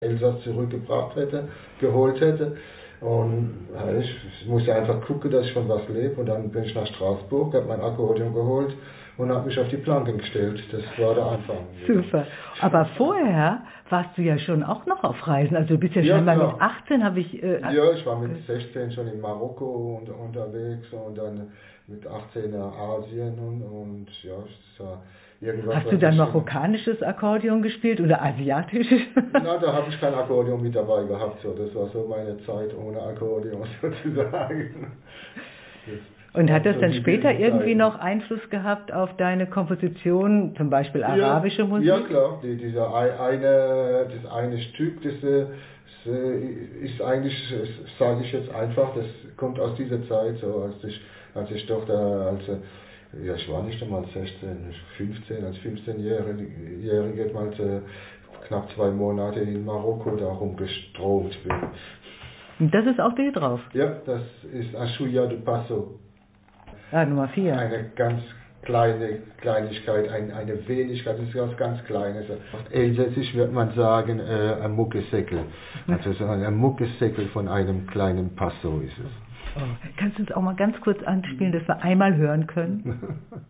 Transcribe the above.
Elsass zurückgebracht hätte, geholt hätte. Und ich musste einfach gucken, dass ich von was lebe. Und dann bin ich nach Straßburg, habe mein Akkordeon geholt und habe mich auf die Planken gestellt. Das war der Anfang. Super. Aber vorher warst du ja schon auch noch auf Reisen. Also du bist ja schon Ja, mal klar. mit 18 habe ich... Ja, ich war mit 16 schon in Marokko unterwegs und dann mit 18 nach Asien und ja, das war irgendwas. Hast du dann marokkanisches Akkordeon gespielt oder asiatisches? Na, da habe ich kein Akkordeon mit dabei gehabt. So. Das war so meine Zeit ohne Akkordeon sozusagen. Und hat das dann später irgendwie noch Einfluss gehabt auf deine Komposition, zum Beispiel arabische Musik? Ja, klar. Das eine Stück, das ist eigentlich, sage ich jetzt einfach, das kommt aus dieser Zeit, so als ich doch da, ja, ich war nicht einmal 16, 15, als 15-Jährige mal knapp 2 Monate in Marokko da rumgestromt bin. Und das ist auf dir drauf? Ja, das ist Achouya de Passo. Ah, Nummer 4. Eine ganz kleine Kleinigkeit, eine Wenigkeit, das ist was ganz Kleines. Elsässisch wird man sagen, ein Muckesäckel. Also so ein Muckesäckel von einem kleinen Passo ist es. Oh, kannst du uns auch mal ganz kurz anspielen, dass wir einmal hören können?